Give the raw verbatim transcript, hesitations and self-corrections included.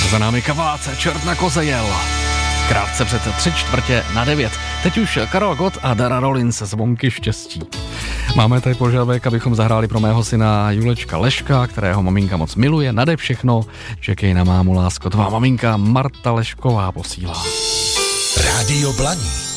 Za námi Kaváce, Čert na koze jel. Krátce před tři čtvrtě na devět. Teď už Karel Gott a Dara Rollins Zvonky štěstí. Máme tady požadavek, abychom zahráli pro mého syna Julečka Leška, kterého maminka moc miluje, nade všechno. Čekej na mámu, lásko, tvá maminka Marta Lešková posílá. Rádio Blaník.